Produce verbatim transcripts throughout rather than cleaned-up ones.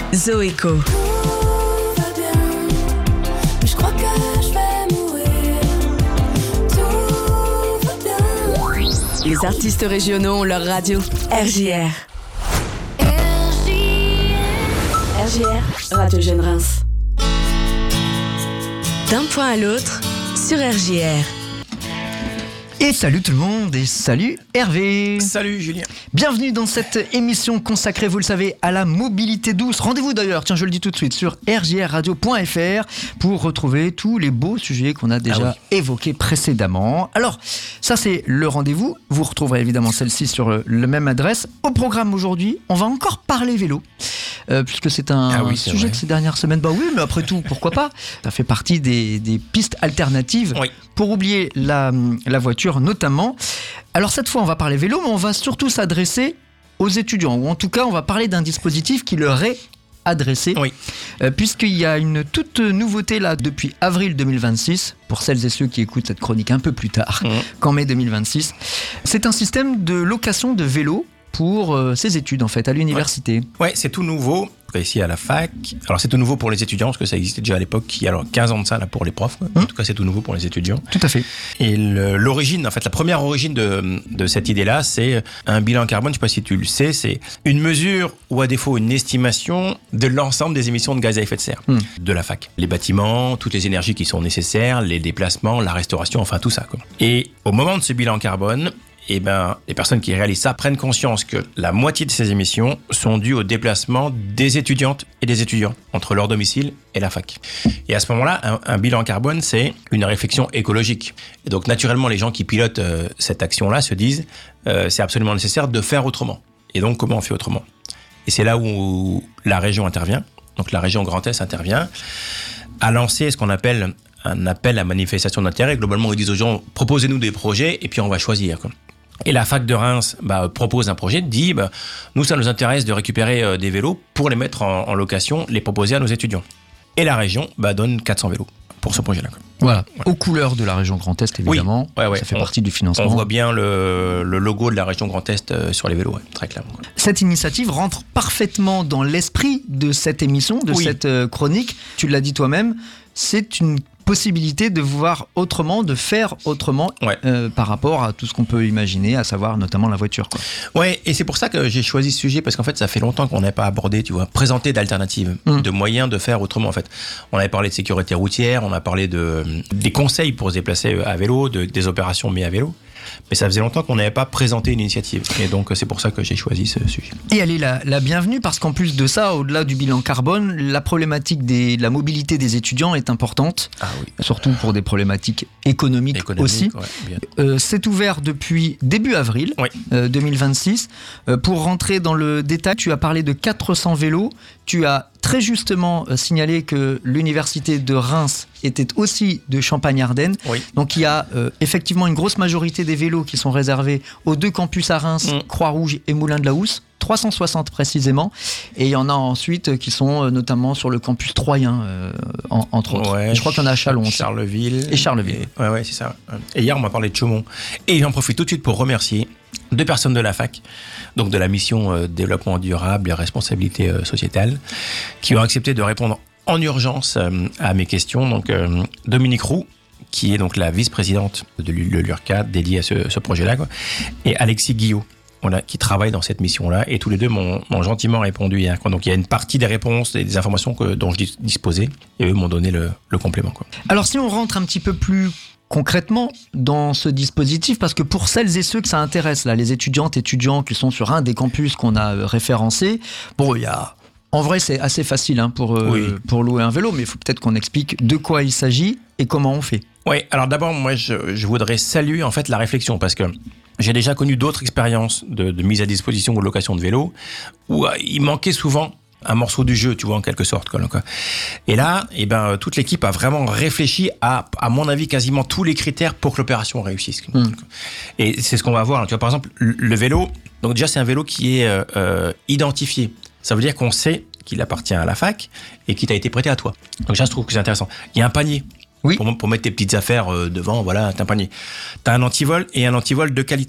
Zoéco. Tout va bien, mais je crois que je vais mourir. Tout va bien. Les artistes régionaux ont leur radio. R J R. R J R. R J R, Radio Jeune Reims. D'un point à l'autre, sur R J R. Et salut tout le monde et salut Hervé. Salut Julien. Bienvenue dans cette émission consacrée, vous le savez, à la mobilité douce. Rendez-vous d'ailleurs, tiens je le dis tout de suite, sur r j r radio point f r pour retrouver tous les beaux sujets qu'on a déjà ah oui. évoqués précédemment. Alors, ça c'est le rendez-vous. Vous retrouverez évidemment celle-ci sur le, le même adresse. Au programme aujourd'hui, on va encore parler vélo. Euh, puisque c'est un ah oui, c'est sujet vrai. que ces dernières semaines, bah oui, mais après tout, pourquoi pas ? Ça fait partie des, des pistes alternatives oui. pour oublier la, la voiture notamment. Alors cette fois, on va parler vélo, mais on va surtout s'adresser aux étudiants, ou en tout cas, on va parler d'un dispositif qui leur est adressé, oui. euh, puisqu'il y a une toute nouveauté là depuis avril deux mille vingt-six, pour celles et ceux qui écoutent cette chronique un peu plus tard, mmh. qu'en mai deux mille vingt-six. C'est un système de location de vélo pour euh, ses études en fait à l'université. Ouais, ouais, c'est tout nouveau ici à la fac. Alors c'est tout nouveau pour les étudiants parce que ça existait déjà à l'époque, il y a alors quinze ans de ça là pour les profs. Mmh. En tout cas, c'est tout nouveau pour les étudiants. Tout à fait. Et le, l'origine, en fait, la première origine de, de cette idée-là, c'est un bilan carbone. Je ne sais pas si tu le sais, c'est une mesure ou à défaut une estimation de l'ensemble des émissions de gaz à effet de serre mmh. de la fac. Les bâtiments, toutes les énergies qui sont nécessaires, les déplacements, la restauration, enfin tout ça, quoi. Et au moment de ce bilan carbone, eh ben, les personnes qui réalisent ça prennent conscience que la moitié de ces émissions sont dues au déplacement des étudiantes et des étudiants entre leur domicile et la fac. Et à ce moment-là, un, un bilan carbone, c'est une réflexion écologique. Et donc, naturellement, les gens qui pilotent euh, cette action-là se disent euh, c'est absolument nécessaire de faire autrement. Et donc, comment on fait autrement ? Et c'est là où la région intervient. Donc, la région Grand Est intervient à lancer ce qu'on appelle un appel à manifestation d'intérêt. Globalement, ils disent aux gens proposez-nous des projets et puis on va choisir, quoi. Et la fac de Reims bah, propose un projet, dit bah, nous ça nous intéresse de récupérer euh, des vélos pour les mettre en, en location, les proposer à nos étudiants. Et la région bah, donne quatre cents vélos pour ce projet-là. Voilà, voilà. Aux couleurs de la région Grand Est évidemment, oui. ouais, ouais. ça fait on, partie du financement. On voit bien le, le logo de la région Grand Est euh, sur les vélos, ouais, très clairement. Quoi. Cette initiative rentre parfaitement dans l'esprit de cette émission, de oui. cette euh, chronique. Tu l'as dit toi-même, c'est une possibilité de voir autrement, de faire autrement ouais. euh, par rapport à tout ce qu'on peut imaginer, à savoir notamment la voiture, quoi. Ouais, et c'est pour ça que j'ai choisi ce sujet, parce qu'en fait, ça fait longtemps qu'on n'a pas abordé, tu vois, présenter d'alternatives, mmh. de moyens de faire autrement, en fait. On avait parlé de sécurité routière, on a parlé de, des conseils pour se déplacer à vélo, de, des opérations mais à vélo. Mais ça faisait longtemps qu'on n'avait pas présenté une initiative. Et donc, c'est pour ça que j'ai choisi ce sujet. Et elle est la, la bienvenue parce qu'en plus de ça, au-delà du bilan carbone, la problématique des, de la mobilité des étudiants est importante. Ah oui. Surtout pour des problématiques économiques, économiques aussi. Ouais, bien. Euh, c'est ouvert depuis début avril oui. euh, deux mille vingt-six. Euh, pour rentrer dans le détail, tu as parlé de quatre cents vélos. Tu as très justement euh, signalé que l'université de Reims était aussi de Champagne-Ardenne. Oui. Donc il y a euh, effectivement une grosse majorité des vélos qui sont réservés aux deux campus à Reims, mmh. Croix-Rouge et Moulin de la Housse, trois cent soixante précisément. Et il y en a ensuite qui sont euh, notamment sur le campus troyen, euh, en, entre autres. Ouais, je crois qu'il y en a à Châlons. Charleville. Et Charleville. Et, ouais, ouais, c'est ça. Et hier, on m'a parlé de Chaumont. Et j'en profite tout de suite pour remercier deux personnes de la fac, donc de la mission euh, développement durable et responsabilité euh, sociétale, qui ont accepté de répondre en urgence euh, à mes questions. Donc euh, Dominique Roux, qui est donc la vice-présidente de l'URCAD dédiée à ce, ce projet-là, quoi, et Alexis Guillot, voilà, qui travaille dans cette mission-là, et tous les deux m'ont, m'ont gentiment répondu hier, quoi. Donc il y a une partie des réponses et des informations que, dont je disposais, et eux m'ont donné le, le complément, quoi. Alors si on rentre un petit peu plus concrètement dans ce dispositif, parce que pour celles et ceux que ça intéresse, là, les étudiantes et étudiants qui sont sur un des campus qu'on a référencés, bon, il y a... En vrai, c'est assez facile hein, pour, euh, oui. pour louer un vélo, mais il faut peut-être qu'on explique de quoi il s'agit et comment on fait. Oui, alors d'abord, moi, je, je voudrais saluer en fait la réflexion, parce que j'ai déjà connu d'autres expériences de, de mise à disposition ou de location de vélo où euh, il manquait souvent un morceau du jeu, tu vois, en quelque sorte, quoi. Et là, eh ben, toute l'équipe a vraiment réfléchi à, à mon avis, quasiment tous les critères pour que l'opération réussisse. Mmh. Et c'est ce qu'on va voir. Tu vois, par exemple, le vélo, donc déjà, c'est un vélo qui est euh, identifié. Ça veut dire qu'on sait qu'il appartient à la fac et qu'il t'a été prêté à toi. Donc, ça, je trouve que c'est intéressant. Il y a un panier. Oui. Pour, pour mettre tes petites affaires euh, devant, voilà, t'as un panier. T'as un antivol et un antivol de qualité.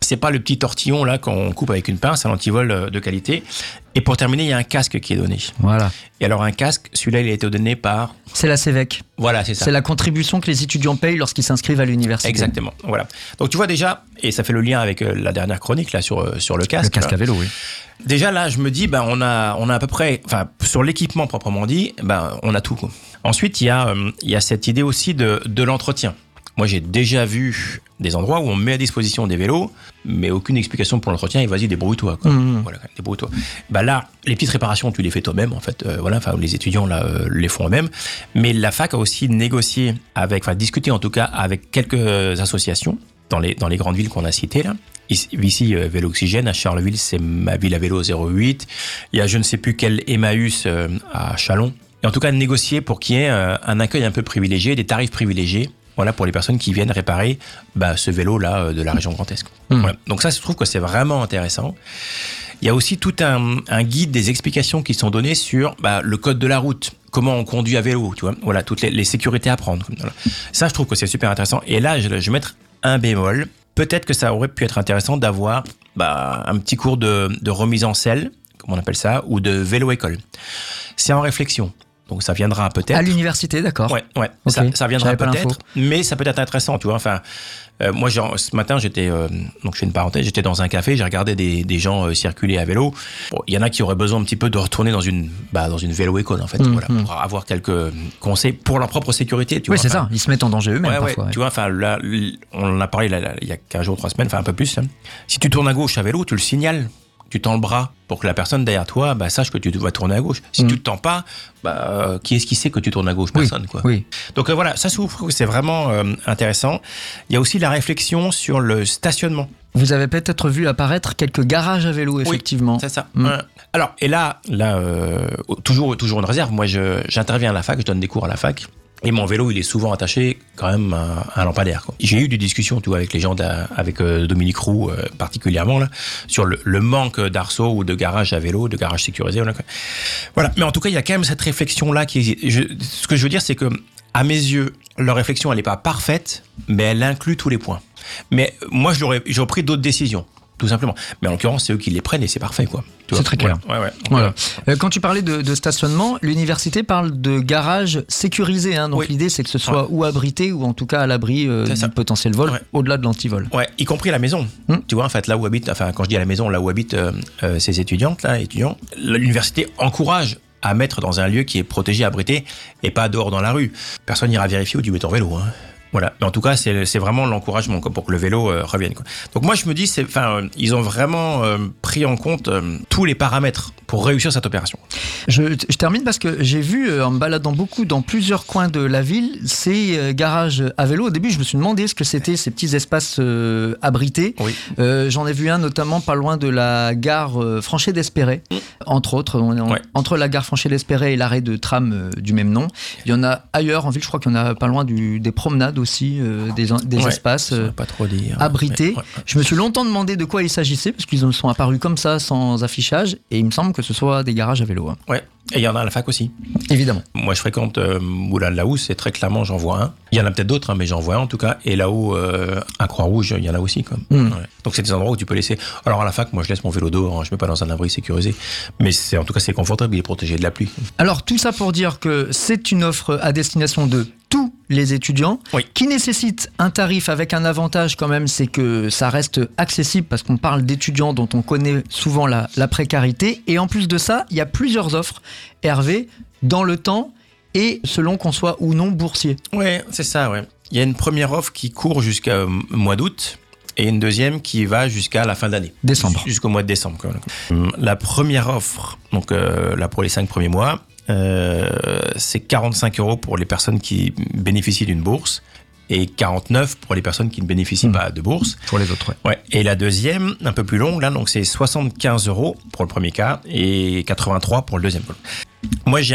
C'est pas le petit tortillon là qu'on coupe avec une pince, un antivol de qualité. Et pour terminer, il y a un casque qui est donné. Voilà. Et alors un casque, celui-là, il a été donné par... C'est la Cévec. Voilà, c'est ça. C'est la contribution que les étudiants payent lorsqu'ils s'inscrivent à l'université. Exactement, voilà. Donc tu vois déjà, et ça fait le lien avec euh, la dernière chronique là sur, euh, sur le casque. Le casque là. à vélo, oui. Déjà là, je me dis, ben, on, a, on a à peu près, enfin sur l'équipement proprement dit, ben, on a tout. Quoi. Ensuite, il y, euh, il y a cette idée aussi de, de l'entretien. Moi, j'ai déjà vu des endroits où on met à disposition des vélos, mais aucune explication pour l'entretien, et vas-y, débrouille-toi. Quoi. Mmh. Voilà, débrouille-toi. Bah là, les petites réparations, tu les fais toi-même, en fait. Euh, voilà, enfin, les étudiants là, euh, les font eux-mêmes. Mais la fac a aussi négocié avec, enfin, discuté en tout cas avec quelques associations dans les, dans les grandes villes qu'on a citées là. Ici, euh, Vélo Oxygène, à Charleville, c'est ma ville à vélo zéro huit. Il y a je ne sais plus quel Emmaüs euh, à Châlons. Et en tout cas, négocier pour qu'il y ait euh, un accueil un peu privilégié, des tarifs privilégiés. Voilà, pour les personnes qui viennent réparer bah, ce vélo-là euh, de la région Grand Est. Mmh. Voilà. Donc ça, je trouve que c'est vraiment intéressant. Il y a aussi tout un, un guide, des explications qui sont données sur bah, le code de la route, comment on conduit à vélo, tu vois, voilà, toutes les, les sécurités à prendre. Voilà. Ça, je trouve que c'est super intéressant. Et là, je, je vais mettre un bémol. Peut-être que ça aurait pu être intéressant d'avoir bah, un petit cours de, de remise en selle, comme on appelle ça, ou de vélo-école. C'est en réflexion. Donc ça viendra peut-être. À l'université, d'accord. Ouais, ouais. Okay. Ça, ça viendra peut-être, mais ça peut être intéressant, tu vois. Enfin, euh, moi, genre, ce matin, j'étais, euh, donc je fais une parenthèse, j'étais dans un café, j'ai regardé des, des gens euh, circuler à vélo. Bon, il y en a qui auraient besoin un petit peu de retourner dans une, bah, dans une vélo-école, en fait, mmh, voilà, mmh. pour avoir quelques conseils pour leur propre sécurité, tu oui, vois. Oui, c'est enfin, ça. Ils se mettent en danger eux-mêmes ouais, parfois. Ouais, ouais. Tu vois, enfin, là, on en a parlé là, là, il y a quinze jours, trois semaines, enfin un peu plus. Hein. Si tu tournes à gauche à vélo, tu le signales. Tu tends le bras pour que la personne derrière toi bah, sache que tu dois tourner à gauche. Si mmh. tu ne te tends pas, bah, euh, qui est-ce qui sait que tu tournes à gauche ? Personne. Oui, quoi. Oui. Donc euh, voilà, ça je trouve que c'est vraiment euh, intéressant. Il y a aussi la réflexion sur le stationnement. Vous avez peut-être vu apparaître quelques garages à vélo, effectivement. Oui, c'est ça. Mmh. Alors, et là, là euh, toujours, toujours une réserve. Moi, je, j'interviens à la fac, je donne des cours à la fac. Et mon vélo, il est souvent attaché quand même à un lampadaire. Quoi. J'ai eu des discussions tu vois, avec les gens, avec euh, Dominique Roux euh, particulièrement, là, sur le, le manque d'arceaux ou de garages à vélo, de garages sécurisés. Voilà, quoi. Voilà. Mais en tout cas, il y a quand même cette réflexion-là qui existe. Je, ce que je veux dire, c'est que, à mes yeux, leur réflexion, elle n'est pas parfaite, mais elle inclut tous les points. Mais moi, j'aurais, j'aurais pris d'autres décisions. Tout simplement. Mais en l'occurrence, c'est eux qui les prennent et c'est parfait, quoi. Tu c'est vois très clair. Ouais, ouais, ouais. Voilà. Euh, quand tu parlais de, de stationnement, l'université parle de garage sécurisé. Hein, donc oui. L'idée, c'est que ce soit ouais. ou abrité ou en tout cas à l'abri euh, du potentiel vol, ouais. au-delà de l'antivol. Ouais, y compris à la maison. Hum. Tu vois, en fait, là où habitent, enfin, quand je dis à la maison, là où habitent euh, euh, ces étudiantes, là, étudiants, l'université encourage à mettre dans un lieu qui est protégé, abrité et pas dehors dans la rue. Personne n'ira vérifier où tu mets ton vélo, hein. Voilà. Mais en tout cas, c'est, c'est vraiment l'encouragement quoi, pour que le vélo euh, revienne. Quoi. Donc moi, je me dis, c'est, enfin, euh, ils ont vraiment euh, pris en compte euh, tous les paramètres pour réussir cette opération. Je, je termine parce que j'ai vu, euh, en me baladant beaucoup dans plusieurs coins de la ville, ces euh, garages à vélo. Au début, je me suis demandé ce que c'était, ces petits espaces euh, abrités. Oui. Euh, j'en ai vu un notamment pas loin de la gare euh, Franchet d'Espéret, mmh. entre autres. On, on, ouais. Entre la gare Franchet d'Espéret et l'arrêt de tram euh, du même nom. Il y en a ailleurs en ville, je crois qu'il y en a pas loin du, des promenades aussi, euh, des, des ouais, espaces euh, pas trop dire, abrités. Ouais, ouais, ouais. Je me suis longtemps demandé de quoi il s'agissait, parce qu'ils sont apparus comme ça, sans affichage, et il me semble que ce soit des garages à vélo. Hein. Ouais, et il y en a à la fac aussi. Évidemment. Moi, je fréquente euh, Moulin-de-la-Housse, et très clairement, j'en vois un. Il y en a peut-être d'autres, hein, mais j'en vois un en tout cas. Et là-haut, euh, à Croix-Rouge, il y en a aussi. Quoi. Mm. Ouais. Donc, c'est des endroits où tu peux laisser... Alors, à la fac, moi, je laisse mon vélo dehors, hein, je ne mets pas dans un abri sécurisé. Mais c'est, en tout cas, c'est confortable, il est protégé de la pluie. Alors, tout ça pour dire que c'est une offre à destination de tous les étudiants, oui. qui nécessite un tarif avec un avantage quand même, c'est que ça reste accessible parce qu'on parle d'étudiants dont on connaît souvent la, la précarité. Et en plus de ça, il y a plusieurs offres, Hervé, dans le temps et selon qu'on soit ou non boursier. Oui, c'est ça, ouais. Il y a une première offre qui court jusqu'au mois d'août et une deuxième qui va jusqu'à la fin d'année. Décembre. Jusqu'au mois de décembre. Quoi. La première offre, donc euh, là pour les cinq premiers mois, Euh, c'est quarante-cinq euros pour les personnes qui bénéficient d'une bourse et quarante-neuf pour les personnes qui ne bénéficient mmh. pas de bourse. Pour les autres, ouais. ouais. Et la deuxième, un peu plus longue, là, donc c'est soixante-quinze euros pour le premier cas et quatre-vingt-trois pour le deuxième. Moi, j'ai un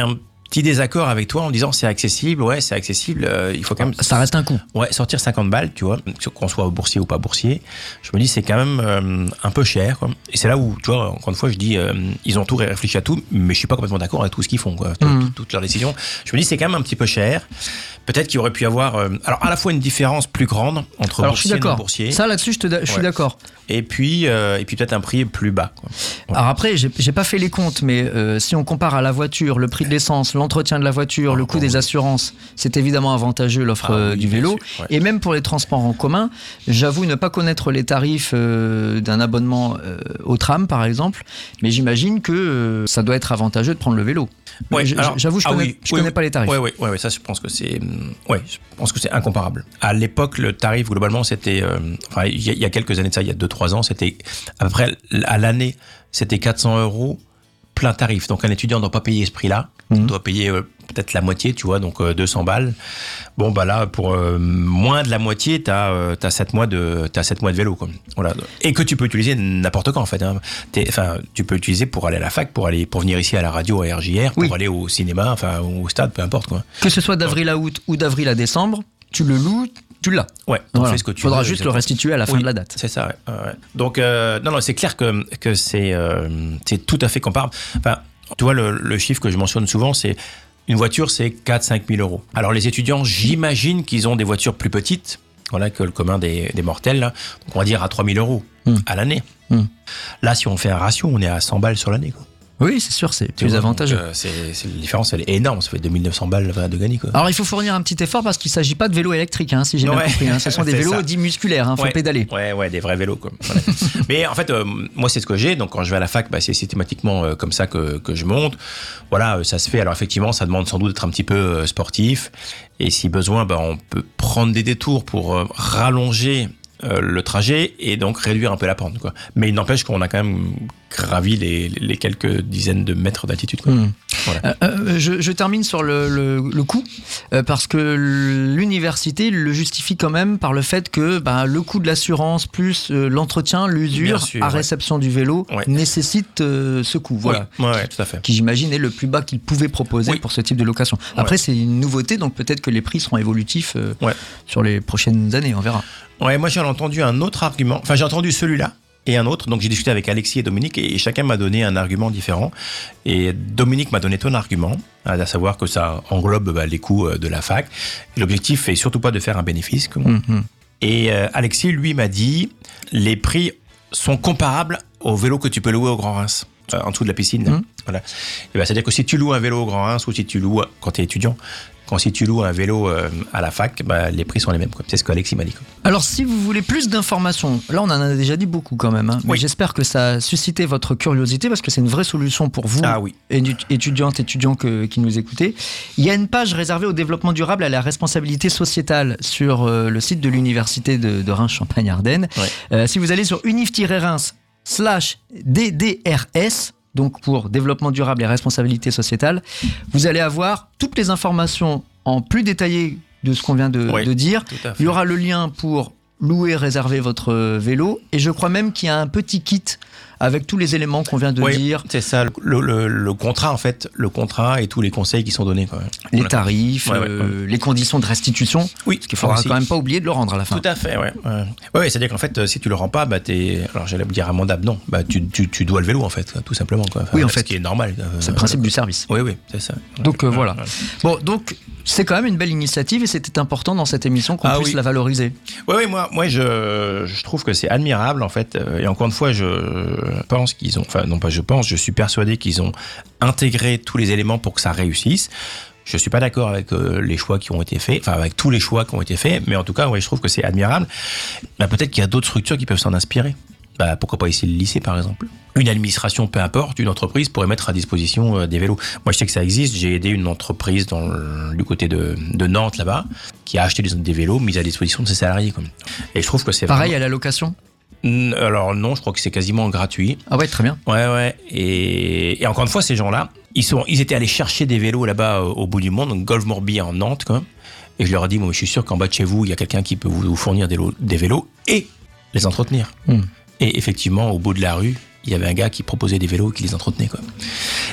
petit désaccord avec toi en disant c'est accessible, ouais, c'est accessible, euh, il faut quand même. Ça reste un coût. Ouais, sortir cinquante balles, tu vois, qu'on soit boursier ou pas boursier. Je me dis, c'est quand même euh, un peu cher, quoi. Et c'est là où, tu vois, encore une fois, je dis, euh, ils ont tout réfléchi à tout, mais je suis pas complètement d'accord avec tout ce qu'ils font, quoi. Mmh. Toutes leurs décisions. Je me dis, c'est quand même un petit peu cher. Peut-être qu'il aurait pu y avoir, euh, alors à la fois une différence plus grande entre alors, boursier et non boursier. Ça, là-dessus, je, te da- je suis ouais. d'accord. Et puis, euh, et puis peut-être un prix plus bas, quoi. Ouais. Alors après, j'ai, j'ai pas fait les comptes, mais euh, si on compare à la voiture, le prix de l'essence, l'entretien de la voiture, ah, le coût bon, des oui. assurances, c'est évidemment avantageux l'offre ah, oui, du vélo. Sûr, ouais. Et même pour les transports en commun, j'avoue ne pas connaître les tarifs euh, d'un abonnement euh, au tram, par exemple, mais j'imagine que euh, ça doit être avantageux de prendre le vélo. Ouais, J- alors, j'avoue, je ah connais, oui, je oui, connais oui. pas les tarifs. Ouais, ouais, ouais, ouais, ça, je pense que c'est, ouais, je pense que c'est incomparable. À l'époque, le tarif globalement, c'était, euh, enfin, il y, y a quelques années de ça, il y a deux trois ans, c'était à peu près à l'année, c'était quatre cents euros plein tarif. Donc un étudiant ne doit pas payer ce prix-là, mmh. il doit payer euh, peut-être la moitié, tu vois, donc euh, deux cents balles. Bon, bah là, pour euh, moins de la moitié, t'as, euh, t'as sept mois de, t'as sept mois de vélo, quoi. Voilà. Et que tu peux utiliser n'importe quand, en fait, hein. Enfin, tu peux utiliser pour aller à la fac, pour aller, pour venir ici à la radio, à R J R, pour oui. aller au cinéma, enfin, au stade, peu importe, quoi. Que ce soit d'avril à août ou d'avril à décembre, tu le loues, tu l'as. Ouais, donc voilà. Fais ce que tu faudra veux, juste le restituer à la fin oui, de la date. C'est ça, ouais. ouais. Donc, euh, non, non, c'est clair que, que c'est, euh, c'est tout à fait comparable. Enfin, tu vois, le, le chiffre que je mentionne souvent, c'est une voiture, c'est quatre à cinq mille euros. Alors, les étudiants, j'imagine qu'ils ont des voitures plus petites, voilà, que le commun des, des mortels, là. Donc, on va dire à trois mille euros mmh. à l'année. Mmh. Là, si on fait un ratio, on est à cent balles sur l'année, quoi. Oui, c'est sûr, c'est plus avantageux. Donc, euh, c'est, c'est, la différence, elle est énorme. Ça fait deux mille neuf cents balles de gagner, quoi. Alors, il faut fournir un petit effort parce qu'il ne s'agit pas de vélos électriques, hein, si j'ai ouais. bien compris. Hein. Ce sont des vélos ça. dits musculaires, il hein, faut ouais. pédaler. Ouais, ouais, des vrais vélos, quoi. Voilà. Mais en fait, euh, moi, c'est ce que j'ai. Donc, quand je vais à la fac, bah, c'est systématiquement euh, comme ça que, que je monte. Voilà, euh, ça se fait. Alors, effectivement, ça demande sans doute d'être un petit peu euh, sportif. Et si besoin, bah, on peut prendre des détours pour euh, rallonger Euh, le trajet et donc réduire un peu la pente, quoi. Mais il n'empêche qu'on a quand même gravi les, les quelques dizaines de mètres d'altitude, quoi. Mmh. Voilà. Euh, euh, je, je termine sur le, le, le coût euh, parce que l'université le justifie quand même par le fait que bah, le coût de l'assurance plus euh, l'entretien, l'usure sûr, à réception ouais. du vélo ouais. nécessite euh, ce coût, voilà, ouais, ouais, tout à fait. Qui j'imagine est le plus bas qu'ils pouvaient proposer oui. pour ce type de location. Après ouais. c'est une nouveauté, donc peut-être que les prix seront évolutifs euh, ouais. sur les prochaines années, on verra. Ouais, moi j'ai entendu un autre argument, enfin j'ai entendu celui-là et un autre, donc j'ai discuté avec Alexis et Dominique et chacun m'a donné un argument différent. Et Dominique m'a donné ton argument, à savoir que ça englobe bah, les coûts de la fac. Et l'objectif est surtout pas de faire un bénéfice. Mm-hmm. Et euh, Alexis, lui, m'a dit les prix sont comparables au vélo que tu peux louer au Grand Reims, euh, en dessous de la piscine. Là. Mm-hmm. Voilà. Et bah, c'est-à-dire que si tu loues un vélo au Grand Reims ou si tu loues quand tu es étudiant, quand si tu loues un vélo euh, à la fac, bah, les prix sont les mêmes, quoi. C'est ce qu'Alexis m'a dit, quoi. Alors, si vous voulez plus d'informations, là, on en a déjà dit beaucoup quand même, hein, mais oui. j'espère que ça a suscité votre curiosité parce que c'est une vraie solution pour vous, ah, oui. étudiantes, étudiants que, qui nous écoutez. Il y a une page réservée au développement durable et à la responsabilité sociétale sur euh, le site de l'université de, de Reims-Champagne-Ardenne. Ouais. Euh, si vous allez sur unif-reims slash D D R S, donc pour développement durable et responsabilité sociétale, vous allez avoir toutes les informations en plus détaillé de ce qu'on vient de, oui, de dire. Il y aura le lien pour louer, réserver votre vélo, et je crois même qu'il y a un petit kit avec tous les éléments qu'on vient de oui, dire. C'est ça, le, le, le contrat en fait, le contrat et tous les conseils qui sont donnés, quoi. Les tarifs, ouais, ouais, euh, ouais. les conditions de restitution. Oui, parce qu'il faudra quand même pas oublier de le rendre à la fin. Tout à fait, ouais. ouais. ouais c'est-à-dire qu'en fait, si tu le rends pas, bah t'es, alors j'allais me dire amendable, non, bah tu, tu, tu dois le vélo en fait, tout simplement, quoi. Enfin, oui, en fait, ce qui est normal. C'est le principe euh, du service. Oui, oui, c'est ça. Donc euh, ouais, voilà. Ouais. Bon, donc c'est quand même une belle initiative et c'était important dans cette émission qu'on ah, puisse oui. la valoriser. Oui, oui, moi, moi je, je trouve que c'est admirable en fait. Et encore une fois, je pense qu'ils ont, enfin non pas je pense, je suis persuadé qu'ils ont intégré tous les éléments pour que ça réussisse. Je suis pas d'accord avec euh, les choix qui ont été faits, enfin avec tous les choix qui ont été faits, mais en tout cas, ouais, je trouve que c'est admirable. Bah, peut-être qu'il y a d'autres structures qui peuvent s'en inspirer. Bah, pourquoi pas ici le lycée par exemple. Une administration, peu importe, une entreprise pourrait mettre à disposition euh, des vélos. Moi je sais que ça existe, j'ai aidé une entreprise dans le, du côté de, de Nantes là-bas, qui a acheté des, des vélos mis à disposition de ses salariés. Comme. Et je trouve que c'est pareil vraiment... à la location. Alors non, je crois que c'est quasiment gratuit. Ah ouais, très bien. Ouais, ouais. Et, et encore une fois, ces gens-là, ils, sont, ils étaient allés chercher des vélos là-bas au, au bout du monde, donc Golfe Morbihan en Nantes, quoi. Et je leur ai dit, moi je suis sûr qu'en bas de chez vous, il y a quelqu'un qui peut vous, vous fournir des, des vélos et les entretenir. Mmh. Et effectivement, au bout de la rue, il y avait un gars qui proposait des vélos et qui les entretenait, quoi.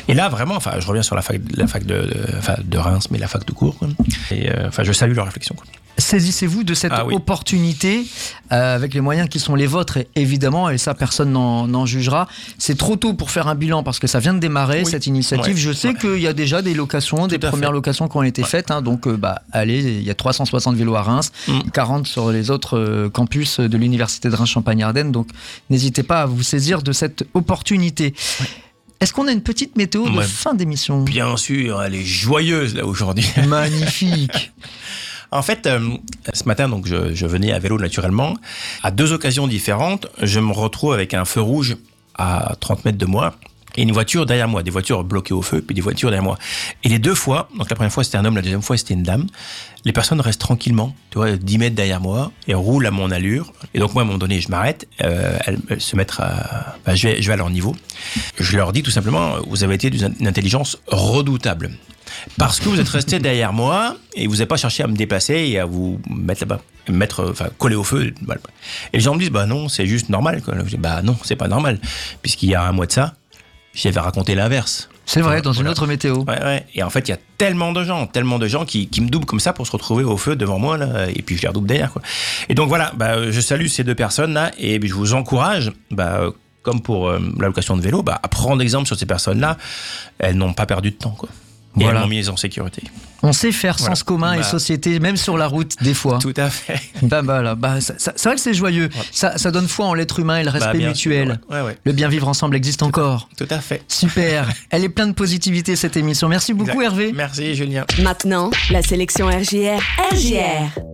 Et là, vraiment, enfin, je reviens sur la fac, la fac de, de, enfin, de Reims, mais la fac de cours. Quoi. Et euh, enfin, je salue leur réflexion. Quoi. Saisissez-vous de cette ah, oui. opportunité euh, avec les moyens qui sont les vôtres, et, évidemment, et ça, personne n'en, n'en jugera. C'est trop tôt pour faire un bilan parce que ça vient de démarrer, oui. cette initiative. Ouais. Je sais ouais. qu'il y a déjà des locations, Tout des premières fait. locations qui ont été ouais. faites. Hein, donc, euh, bah, allez, il y a trois cent soixante vélos à Reims, mm. quarante sur les autres euh, campus de l'Université de Reims-Champagne-Ardenne. Donc, n'hésitez pas à vous saisir de cette opportunité. Ouais. Est-ce qu'on a une petite météo de ouais. fin d'émission ? Bien sûr, elle est joyeuse là aujourd'hui. Magnifique. En fait, euh, ce matin, donc, je, je venais à vélo naturellement. À deux occasions différentes, je me retrouve avec un feu rouge à trente mètres de moi et une voiture derrière moi, des voitures bloquées au feu, puis des voitures derrière moi. Et les deux fois, donc la première fois c'était un homme, la deuxième fois c'était une dame, les personnes restent tranquillement, tu vois, dix mètres derrière moi et roulent à mon allure. Et donc moi, à un moment donné, je m'arrête, euh, elles, elles se mettent à... Enfin, je vais, je vais à leur niveau. Je leur dis tout simplement, vous avez été d'une intelligence redoutable. Parce que vous êtes resté derrière moi et vous n'avez pas cherché à me déplacer et à vous mettre là-bas, mettre, enfin, coller au feu. Et les gens me disent, bah non, c'est juste normal. Quoi. Je dis, bah non, c'est pas normal. Puisqu'il y a un mois de ça, j'avais raconté l'inverse. C'est vrai, dans voilà. une autre météo. Ouais, ouais. Et en fait, il y a tellement de gens, tellement de gens qui, qui me doublent comme ça pour se retrouver au feu devant moi, là, et puis je les redouble derrière. Quoi. Et donc voilà, bah, je salue ces deux personnes-là et je vous encourage, bah, comme pour euh, la location de vélo, bah, à prendre exemple sur ces personnes-là. Elles n'ont pas perdu de temps, quoi. Et voilà. elles m'ont mis en sécurité. On sait faire voilà. sens commun bah. et société, même sur la route, des fois. Tout à fait. Bah, bah, là, bah, ça, ça, c'est vrai que c'est joyeux. Ouais. Ça, ça donne foi en l'être humain et le respect bah, mutuel. Sûr, ouais. Ouais, ouais. Le bien vivre ensemble existe tout encore. Tout à fait. Super. Elle est pleine de positivité, cette émission. Merci beaucoup, exact. Hervé. Merci, Julien. Maintenant, la sélection R J R. R J R.